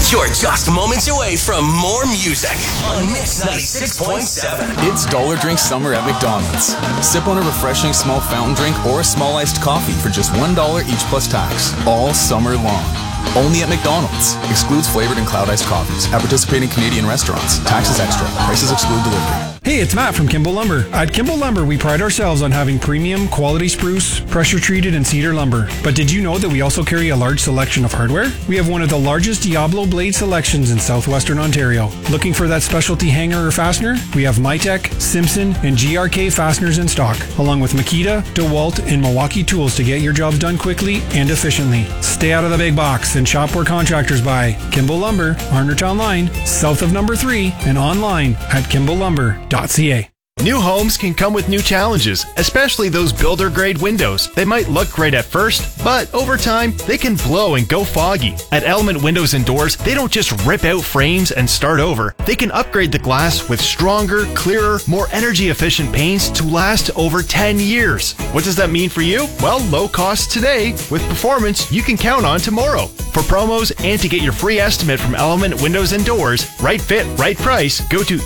You're just moments away from more music on Mix 96.7. It's Dollar Drink Summer at McDonald's. Sip on a refreshing small fountain drink or a small iced coffee for just $1 each plus tax, all summer long. Only at McDonald's. Excludes flavored and cloud iced coffees at participating Canadian restaurants. Taxes extra. Prices exclude delivery. Hey, it's Matt from Kimball Lumber. At Kimball Lumber, we pride ourselves on having premium, quality spruce, pressure-treated, and cedar lumber. But did you know that we also carry a large selection of hardware? We have one of the largest Diablo blade selections in southwestern Ontario. Looking for that specialty hanger or fastener? We have Mitech, Simpson, and GRK fasteners in stock, along with Makita, DeWalt, and Milwaukee tools to get your jobs done quickly and efficiently. Stay out of the big box and shop where contractors buy. Kimball Lumber, Arnertown Line, south of number 3, and online at kimballlumber.ca. New homes can come with new challenges, especially those builder-grade windows. They might look great at first, but over time, they can blow and go foggy. At Element Windows and Doors, they don't just rip out frames and start over. They can upgrade the glass with stronger, clearer, more energy-efficient paints to last over 10 years. What does that mean for you? Well, low cost today with performance you can count on tomorrow. For promos and to get your free estimate from Element Windows and Doors, right fit, right price, go to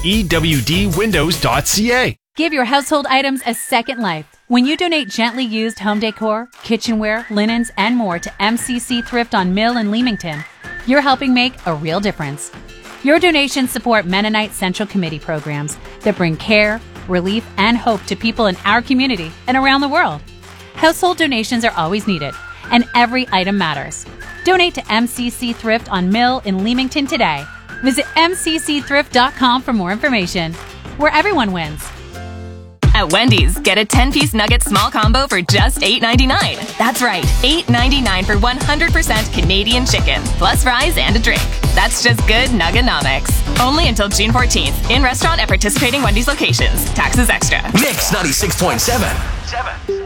ewdwindows.ca. Give your household items a second life. When you donate gently used home decor, kitchenware, linens, and more to MCC Thrift on Mill in Leamington, you're helping make a real difference. Your donations support Mennonite Central Committee programs that bring care, relief, and hope to people in our community and around the world. Household donations are always needed, and every item matters. Donate to MCC Thrift on Mill in Leamington today. Visit mccthrift.com for more information. Where everyone wins. At Wendy's, get a 10-piece nugget small combo for just $8.99. That's right, $8.99 for 100% Canadian chicken, plus fries and a drink. That's just good Nuggenomics. Only until June 14th, in restaurant at participating Wendy's locations. Taxes extra. Mix 96.7.